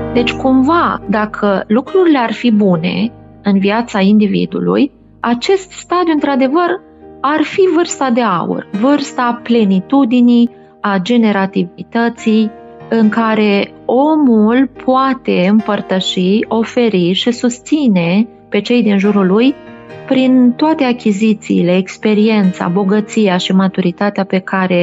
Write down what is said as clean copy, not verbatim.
Deci, cumva, dacă lucrurile ar fi bune în viața individului, acest stadiu, într-adevăr, ar fi vârsta de aur, vârsta plenitudinii, a generativității, în care omul poate împărtăși, oferi și susține pe cei din jurul lui prin toate achizițiile, experiența, bogăția și maturitatea pe care